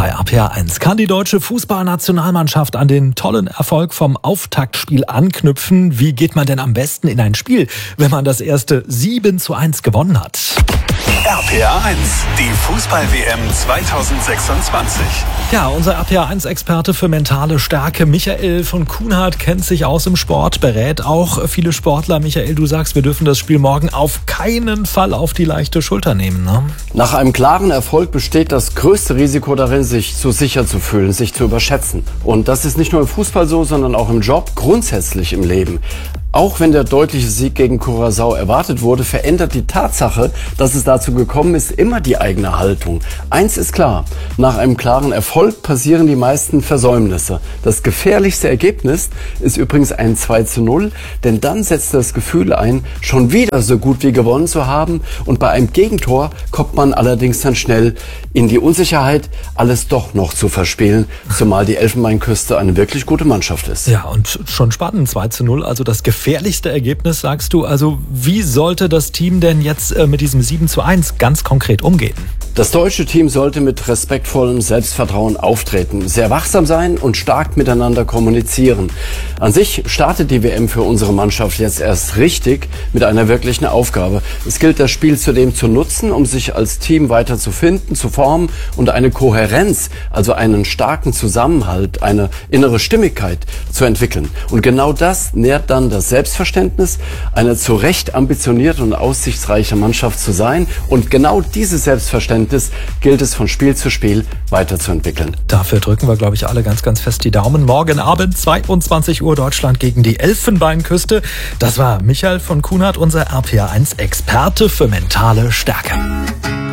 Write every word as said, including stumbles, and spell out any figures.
bei R P R eins. Kann die deutsche Fußballnationalmannschaft an den tollen Erfolg vom Auftaktspiel anknüpfen? Wie geht man denn am besten in ein Spiel, wenn man das erste sieben zu eins gewonnen hat? R P R eins, die Fußball-W M zweitausendsechsundzwanzig. Ja, unser R P R eins Experte für mentale Stärke, Michael von Kuhnhardt, kennt sich aus im Sport, berät auch viele Sportler. Michael, du sagst, wir dürfen das Spiel morgen auf keinen Fall auf die leichte Schulter nehmen, ne? Nach einem klaren Erfolg besteht das größte Risiko darin, sich zu sicher zu fühlen, sich zu überschätzen. Und das ist nicht nur im Fußball so, sondern auch im Job, grundsätzlich im Leben. Auch wenn der deutliche Sieg gegen Curaçao erwartet wurde, verändert die Tatsache, dass es dazu gekommen ist, immer die eigene Haltung. Eins ist klar, nach einem klaren Erfolg passieren die meisten Versäumnisse. Das gefährlichste Ergebnis ist übrigens ein zwei zu null, denn dann setzt das Gefühl ein, schon wieder so gut wie gewonnen zu haben, und bei einem Gegentor kommt man allerdings dann schnell in die Unsicherheit, alles doch noch zu verspielen, zumal die Elfenbeinküste eine wirklich gute Mannschaft ist. Ja, und schon spannend, zwei zu null, also das gefährlichste Ergebnis, sagst du. Also wie sollte das Team denn jetzt äh, mit diesem sieben zu eins ganz konkret umgehen? Das deutsche Team sollte mit respektvollem Selbstvertrauen auftreten, sehr wachsam sein und stark miteinander kommunizieren. An sich startet die W M für unsere Mannschaft jetzt erst richtig mit einer wirklichen Aufgabe. Es gilt, das Spiel zudem zu nutzen, um sich als Team weiter zu finden, zu formen und eine Kohärenz, also einen starken Zusammenhalt, eine innere Stimmigkeit zu entwickeln. Und genau das nährt dann das Selbstverständnis, eine zu Recht ambitionierte und aussichtsreiche Mannschaft zu sein. Und genau dieses Selbstverständnis gilt es von Spiel zu Spiel weiterzuentwickeln. Dafür drücken wir, glaube ich, alle ganz, ganz fest die Daumen. Morgen Abend, zweiundzwanzig Uhr, Deutschland gegen die Elfenbeinküste. Das war Michael von Kuhnhardt, unser R P R eins Experte für mentale Stärke.